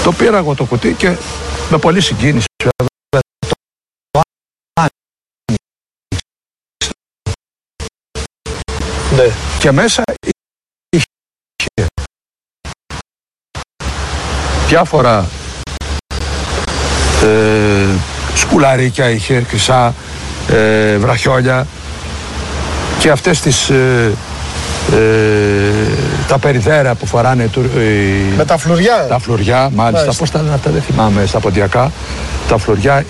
Το πήρα εγώ το κουτί και με πολύ συγκίνηση Ναι. Και μέσα είχε διάφορα σκουλαρίκια, είχε χρυσά, βραχιόλια και αυτές τις τα περιδέρα που φοράνε με τα φλουριά. Τα φλουριά, μάλιστα. Πώς τα λένε αυτά, δεν θυμάμαι στα ποντιακά. Τα φλουριά,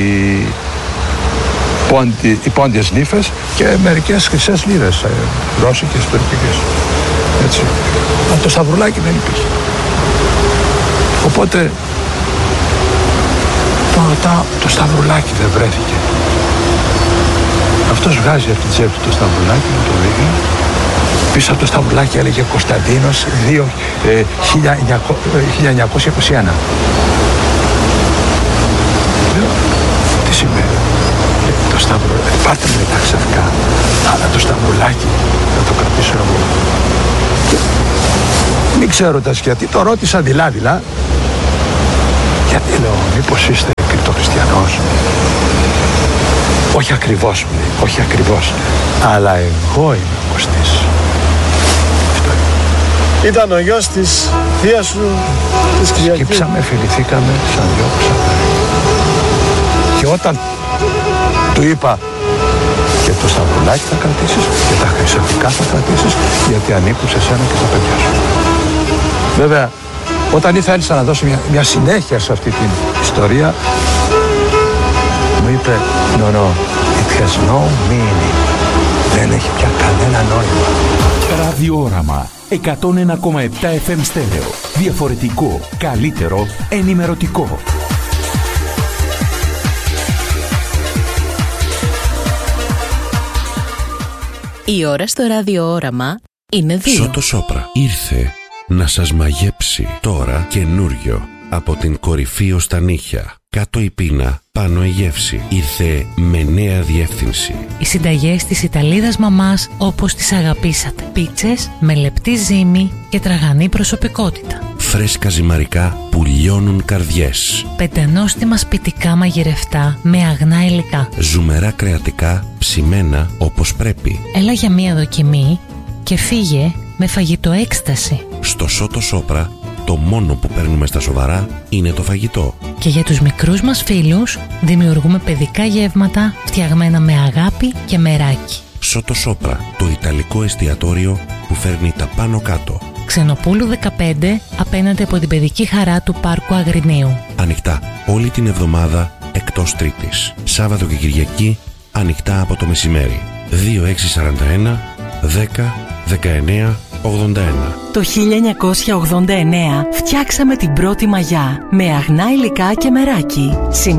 οι πόντιες νύφες και μερικές χρυσές λίρες, ρώσικες, τουρκικές. Έτσι. Αλλά το σταυρουλάκι δεν υπήρχε. Οπότε το σταυρουλάκι δεν βρέθηκε. Αυτός βγάζει από την τσέπη του το σταυρουλάκι, μου το δείχνει. Πίσω από το σταυρουλάκι έλεγε Κωνσταντίνος 1921. Τι σημαίνει? Το σταυρουλάκι. Πάτε με τα ξαφνικά. Αλλά το σταυρουλάκι θα το κρατήσω εγώ. Μην ξέροντας γιατί, το ρώτησα δειλά-δειλά. Γιατί λέω, μήπως είστε κρυπτοχριστιανός? Όχι ακριβώς, μου λέει, όχι ακριβώς. Αλλά εγώ είμαι ο Κωστής. Ήταν ο γιος της θείας σου της Κυριακής. Σκύψαμε, φιληθήκαμε σαν δυο ξαδέρφια. Και όταν του είπα και το σταυρουλάκι θα κρατήσεις και τα χρυσαφικά θα κρατήσεις, γιατί ανήκουν σε σένα και τα παιδιά σου. Βέβαια, όταν ήθελα να δώσω μια συνέχεια σε αυτή την ιστορία, μου είπε no, it has no meaning. Δεν έχει πια κανένα νόημα. Ραδιόραμα 101,7 FM στέρεο. Διαφορετικό, καλύτερο, ενημερωτικό. Η ώρα στο ραδιόραμα είναι 2. Σότο Σόπρα ήρθε να σας μαγέψει τώρα καινούριο. Από την κορυφή ως τα νύχια, κάτω η πείνα, πάνω η γεύση. Ήρθε με νέα διεύθυνση. Οι συνταγές της Ιταλίδας μαμάς όπως τις αγαπήσατε. Πίτσες με λεπτή ζύμη και τραγανή προσωπικότητα. Φρέσκα ζυμαρικά που λιώνουν καρδιές. Πεντανόστιμα σπιτικά μαγειρευτά με αγνά υλικά. Ζουμερά κρεατικά ψημένα όπως πρέπει. Έλα για μία δοκιμή και φύγε με φαγητό έκσταση. Στο Σότο Σόπρα το μόνο που παίρνουμε στα σοβαρά είναι το φαγητό. Και για τους μικρούς μας φίλους δημιουργούμε παιδικά γεύματα φτιαγμένα με αγάπη και μεράκι. Σότο Σόπρα, το ιταλικό εστιατόριο που φέρνει τα πάνω κάτω. Ξενοπούλου 15 απέναντι από την παιδική χαρά του Πάρκου Αγρινίου. Ανοιχτά όλη την εβδομάδα εκτός Τρίτης. Σάββατο και Κυριακή ανοιχτά από το μεσημέρι. 2641 10 19 81. Το 1989 φτιάξαμε την πρώτη μαγιά με αγνά υλικά και μεράκι.